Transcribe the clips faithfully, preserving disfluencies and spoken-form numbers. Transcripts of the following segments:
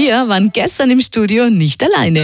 wir waren gestern im Studio nicht alleine.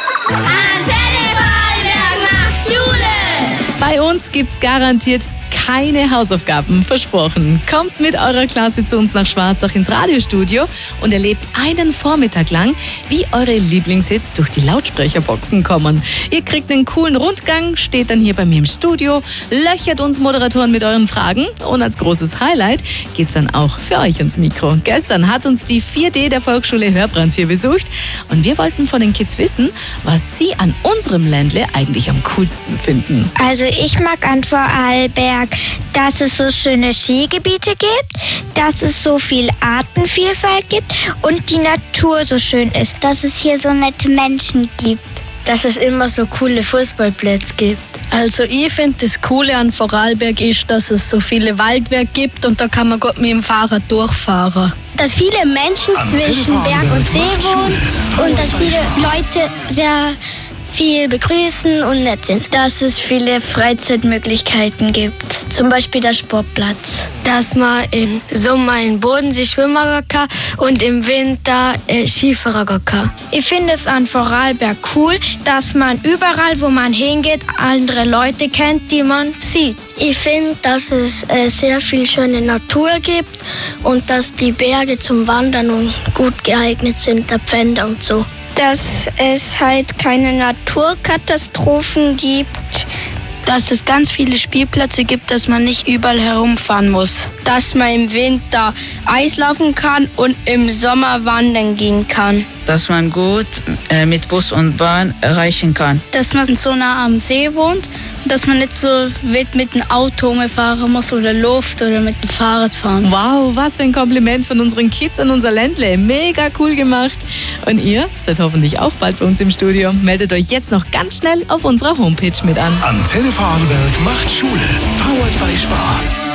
Antenne Vorarlberg macht Schule! Bei uns gibt's garantiert keine Hausaufgaben, versprochen. Kommt mit eurer Klasse zu uns nach Schwarzach ins Radiostudio und erlebt einen Vormittag lang, wie eure Lieblingshits durch die Lautsprecherboxen kommen. Ihr kriegt einen coolen Rundgang, steht dann hier bei mir im Studio, löchert uns Moderatoren mit euren Fragen und als großes Highlight geht's dann auch für euch ans Mikro. Gestern hat uns die vier D der Volksschule Hörbrands hier besucht und wir wollten von den Kids wissen, was sie an unserem Ländle eigentlich am coolsten finden. Also ich mag an Vorarlberg, dass es so schöne Skigebiete gibt, dass es so viel Artenvielfalt gibt und die Natur so schön ist. Dass es hier so nette Menschen gibt. Dass es immer so coole Fußballplätze gibt. Also ich finde, das Coole an Vorarlberg ist, dass es so viele Waldwerke gibt und da kann man gut mit dem Fahrrad durchfahren. Dass viele Menschen zwischen Berg und See wohnen und dass viele Leute sehr viel begrüßen und nett sind. Dass es viele Freizeitmöglichkeiten gibt, zum Beispiel der Sportplatz. Dass man im Sommer in Bodensee schwimmen kann und im Winter äh, Skifahren kann. Ich finde es an Vorarlberg cool, dass man überall, wo man hingeht, andere Leute kennt, die man sieht. Ich finde, dass es äh, sehr viel schöne Natur gibt und dass die Berge zum Wandern und gut geeignet sind, der Pfänder und so. Dass es halt keine Naturkatastrophen gibt. Dass es ganz viele Spielplätze gibt, dass man nicht überall herumfahren muss. Dass man im Winter Eislaufen kann und im Sommer wandern gehen kann. Dass man gut äh, mit Bus und Bahn erreichen kann. Dass man so nah am See wohnt, dass man nicht so weit mit dem Auto fahren muss oder Luft oder mit dem Fahrrad fahren. Wow, was für ein Kompliment von unseren Kids an unser Ländle. Mega cool gemacht. Und ihr seid hoffentlich auch bald bei uns im Studio. Meldet euch jetzt noch ganz schnell auf unserer Homepage mit an. Antenne Vorarlberg macht Schule. Powered by Spar.